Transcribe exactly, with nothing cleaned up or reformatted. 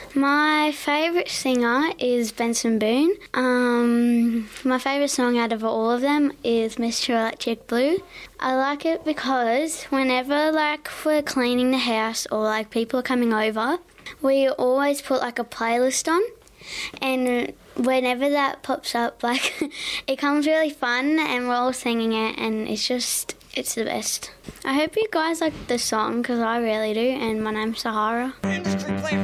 My favourite singer is Benson Boone. Um, my favourite song out of all of them is Mister Electric Blue. I like it because whenever like we're cleaning the house or like people are coming over, we always put like a playlist on, and whenever that pops up, like it comes really fun and we're all singing it, and it's just, it's the best. I hope you guys like the song because I really do, and my name's Sahara.